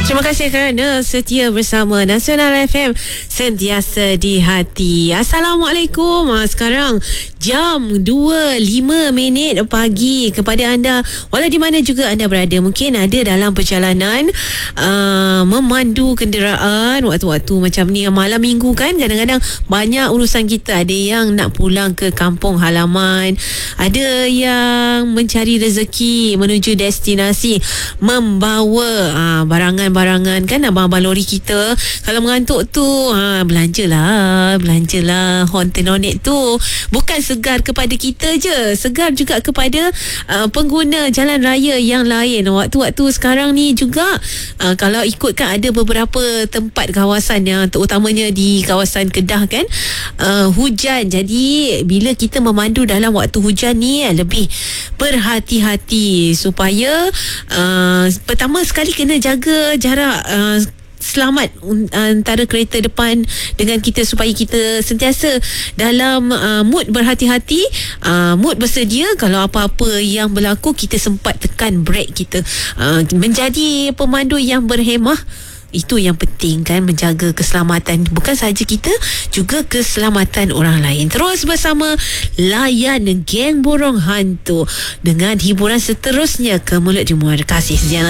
Terima kasih kerana setia bersama Nasional FM, sentiasa di hati. Assalamualaikum. Sekarang jam 2.05 pagi kepada anda, walau di mana juga anda berada. Mungkin ada dalam perjalanan memandu kenderaan waktu-waktu macam ni, malam minggu kan, kadang-kadang banyak urusan kita. Ada yang nak pulang ke kampung halaman, ada yang mencari rezeki menuju destinasi, membawa barangan kan, abang-abang lori kita kalau mengantuk tu belanjalah hontelonet tu bukan segar kepada kita je, segar juga kepada pengguna jalan raya yang lain. Waktu-waktu sekarang ni juga kalau ikutkan ada beberapa tempat kawasan yang terutamanya di kawasan Kedah kan, hujan. Jadi bila kita memandu dalam waktu hujan ni, lebih berhati-hati supaya pertama sekali kena jaga jarak selamat antara kereta depan dengan kita, supaya kita sentiasa dalam mood berhati-hati, mood bersedia. Kalau apa-apa yang berlaku, kita sempat tekan brake kita. Menjadi pemandu yang berhemah, itu yang penting kan, menjaga keselamatan bukan sahaja kita, juga keselamatan orang lain. Terus bersama layan Geng Burung Hantu dengan hiburan seterusnya ke Mulut Jemur. Kasih sejalan.